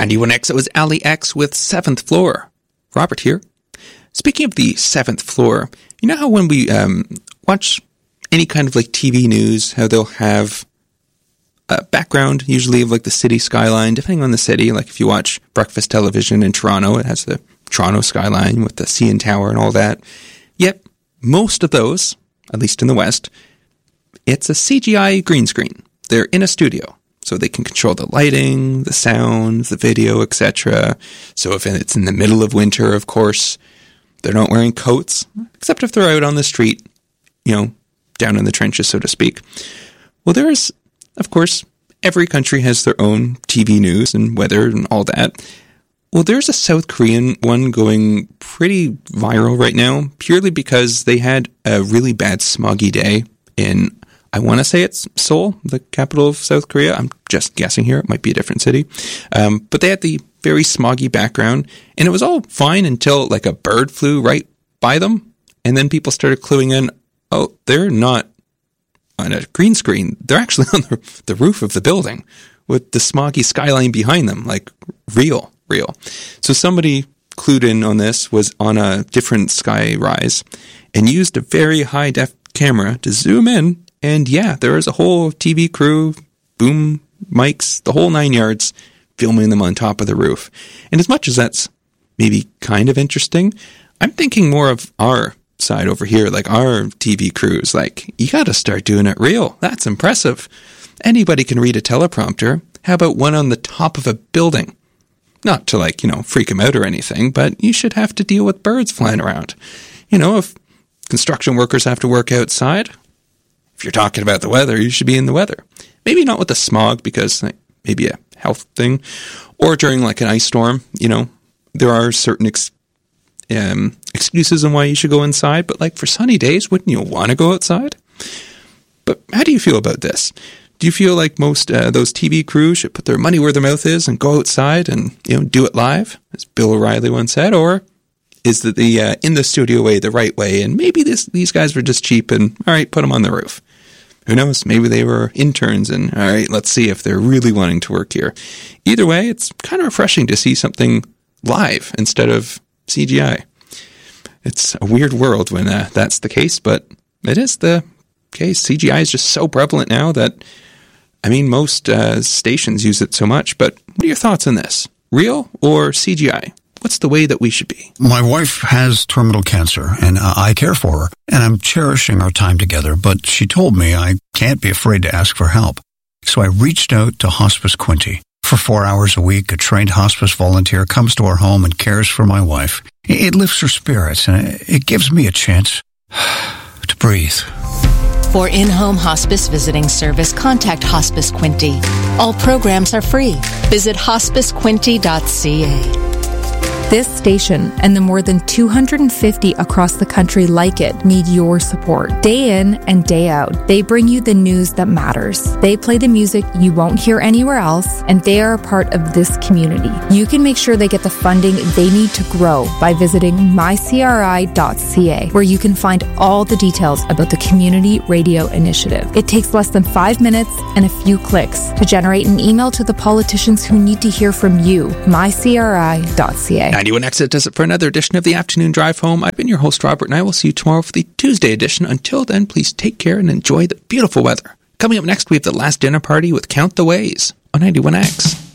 91X, it was Ali X with 7th Floor. Robert here. Speaking of the 7th floor, you know how when we watch any kind of like TV news, how they'll have a background, usually of like the city skyline, depending on the city. Like if you watch breakfast television in Toronto, it has the Toronto skyline with the CN Tower and all that. Yet, most of those, at least in the West, it's a CGI green screen. They're in a studio, so they can control the lighting, the sound, the video, etc. So if it's in the middle of winter, of course, they're not wearing coats, except if they're out on the street, you know, down in the trenches, so to speak. Well, there's, of course, every country has their own TV news and weather and all that. Well, there's a South Korean one going pretty viral right now, purely because they had a really bad smoggy day in, I want to say it's Seoul, the capital of South Korea. I'm just guessing here. It might be a different city. But they had the very smoggy background, and it was all fine until like a bird flew right by them, and then people started cluing in, oh, they're not on a green screen. They're actually on the roof of the building with the smoggy skyline behind them, like real. So somebody clued in on this, was on a different sky rise, and used a very high-def camera to zoom in, and yeah, there was a whole TV crew, boom mics, the whole 9 yards, filming them on top of the roof. And as much as that's maybe kind of interesting, I'm thinking more of our side over here, like our TV crews. Like, you got to start doing it real. That's impressive. Anybody can read a teleprompter. How about one on the top of a building? Not to, like, you know, freak them out or anything, but you should have to deal with birds flying around. You know, if construction workers have to work outside, if you're talking about the weather, you should be in the weather. Maybe not with the smog, because like, maybe a health thing, or during like an ice storm. You know, there are certain excuses on why you should go inside, but like for sunny days, wouldn't you want to go outside? But how do you feel about this? Do you feel like most those TV crews should put their money where their mouth is and go outside and, you know, do it live, as Bill O'Reilly once said, or is that the in the studio way the right way, and maybe these guys were just cheap and all right, put them on the roof? Who knows? Maybe they were interns and, all right, let's see if they're really wanting to work here. Either way, it's kind of refreshing to see something live instead of CGI. It's a weird world when that's the case, but it is the case. CGI is just so prevalent now that, I mean, most stations use it so much. But what are your thoughts on this? Real or CGI? What's the way that we should be? My wife has terminal cancer, and I care for her, and I'm cherishing our time together, but she told me I can't be afraid to ask for help. So I reached out to Hospice Quinte. For 4 hours a week, a trained hospice volunteer comes to our home and cares for my wife. It lifts her spirits, and it gives me a chance to breathe. For in-home hospice visiting service, contact Hospice Quinte. All programs are free. Visit hospicequinte.ca. This station and the more than 250 across the country like it need your support. Day in and day out, they bring you the news that matters. They play the music you won't hear anywhere else, and they are a part of this community. You can make sure they get the funding they need to grow by visiting mycri.ca, where you can find all the details about the Community Radio Initiative. It takes less than 5 minutes and a few clicks to generate an email to the politicians who need to hear from you. mycri.ca. 91X does it for another edition of the Afternoon Drive Home. I've been your host, Robert, and I will see you tomorrow for the Tuesday edition. Until then, please take care and enjoy the beautiful weather. Coming up next, we have the Last Dinner Party with Count the Ways on 91X.